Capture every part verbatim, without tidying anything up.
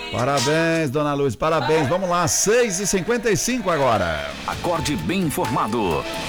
Parabéns, dona Luz, parabéns. Vamos lá, seis e cinquenta e cinco agora. Acorde bem informado.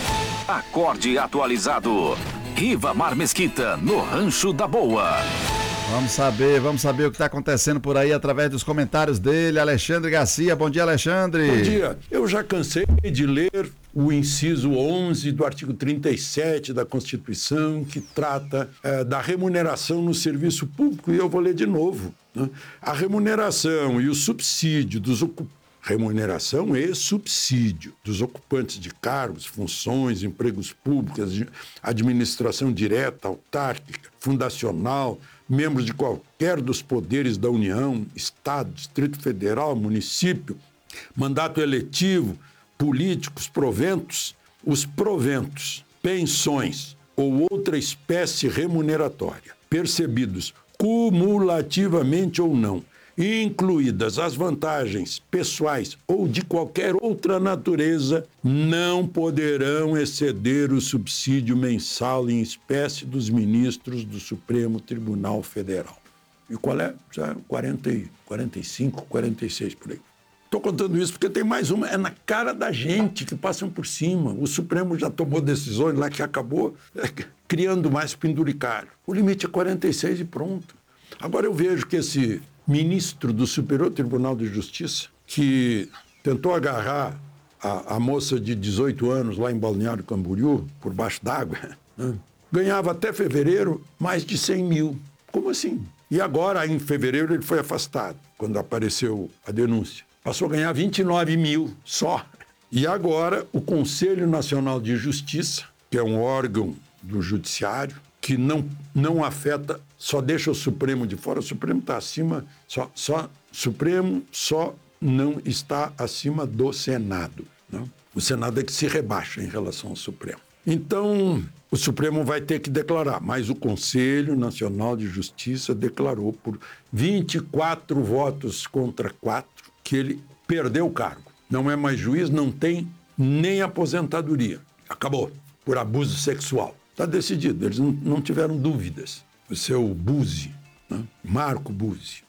Acorde atualizado. Rivamar Mesquita, no Rancho da Boa. Vamos saber, vamos saber o que está acontecendo por aí através dos comentários dele. Alexandre Garcia, bom dia, Alexandre. Bom dia. Eu já cansei de ler o inciso onze do artigo trinta e sete da Constituição, que trata é, da remuneração no serviço público, e eu vou ler de novo. Né? A remuneração e o subsídio dos ocupantes, remuneração e subsídio dos ocupantes de cargos, funções, empregos públicos, administração direta, autárquica, fundacional, membros de qualquer dos poderes da União, Estado, Distrito Federal, município, mandato eletivo, políticos, proventos, os proventos, pensões ou outra espécie remuneratória, percebidos cumulativamente ou não, incluídas as vantagens pessoais ou de qualquer outra natureza, não poderão exceder o subsídio mensal em espécie dos ministros do Supremo Tribunal Federal. E qual é? Já quarenta, quarenta e cinco, quarenta e seis por aí. Estou contando isso porque tem mais uma, é na cara da gente que passam por cima. O Supremo já tomou decisões lá que acabou é, criando mais penduricário. O limite é quarenta e seis e pronto. Agora eu vejo que esse ministro do Superior Tribunal de Justiça, que tentou agarrar a, a moça de dezoito anos lá em Balneário Camboriú, por baixo d'água, né? Ganhava até fevereiro mais de cem mil. Como assim? E agora, em fevereiro, ele foi afastado, quando apareceu a denúncia. Passou a ganhar vinte e nove mil só. E agora, o Conselho Nacional de Justiça, que é um órgão do Judiciário, que não, não afeta, só deixa o Supremo de fora, o Supremo está acima, só, só, Supremo só não está acima do Senado. Né? O Senado é que se rebaixa em relação ao Supremo. Então, o Supremo vai ter que declarar, mas o Conselho Nacional de Justiça declarou por vinte e quatro votos contra quatro que ele perdeu o cargo. Não é mais juiz, não tem nem aposentadoria. Acabou, por abuso sexual. Está decidido, eles não, não tiveram dúvidas. O seu Buzzi, né? Marco Buzzi.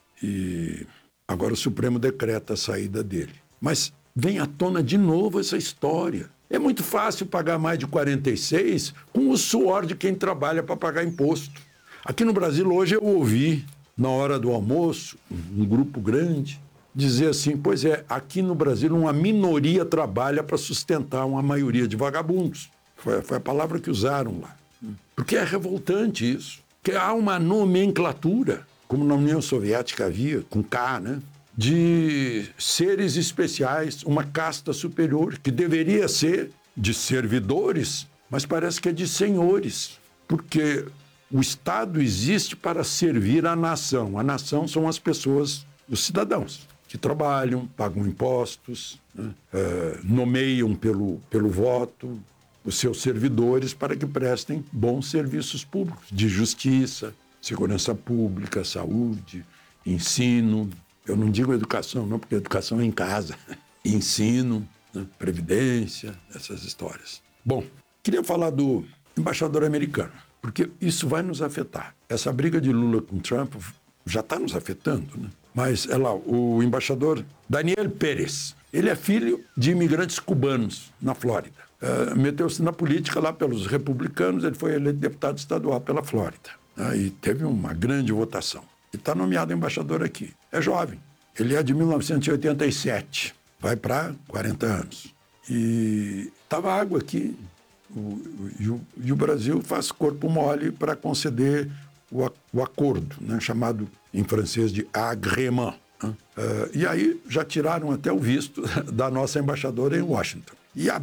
E agora o Supremo decreta a saída dele. Mas vem à tona de novo essa história. É muito fácil pagar mais de quarenta e seis com o suor de quem trabalha para pagar imposto. Aqui no Brasil, hoje, eu ouvi, na hora do almoço, um grupo grande, dizer assim, pois é, aqui no Brasil uma minoria trabalha para sustentar uma maioria de vagabundos. Foi, foi a palavra que usaram lá. Porque é revoltante isso. Porque há uma nomenclatura, como na União Soviética havia, com K, né? De seres especiais, uma casta superior, que deveria ser de servidores, mas parece que é de senhores. Porque o Estado existe para servir a nação. A nação são as pessoas, os cidadãos, que trabalham, pagam impostos, né? é, nomeiam pelo, pelo voto os seus servidores para que prestem bons serviços públicos, de justiça, segurança pública, saúde, ensino. Eu não digo educação, não, porque educação é em casa. Ensino, né? Previdência, essas histórias. Bom, queria falar do embaixador americano, porque isso vai nos afetar. Essa briga de Lula com Trump já está nos afetando, né? Mas, é lá, o embaixador Daniel Pérez, ele é filho de imigrantes cubanos na Flórida. Uh, meteu-se na política lá pelos republicanos, ele foi eleito deputado estadual pela Flórida. Uh, e teve uma grande votação. E está nomeado embaixador aqui. É jovem. Ele é de mil novecentos e oitenta e sete. Vai para quarenta anos. E estava água aqui. O, o, e, o, e o Brasil faz corpo mole para conceder o, o acordo, né, chamado em francês de agrément. Né? Uh, e aí já tiraram até o visto da nossa embaixadora em Washington. E a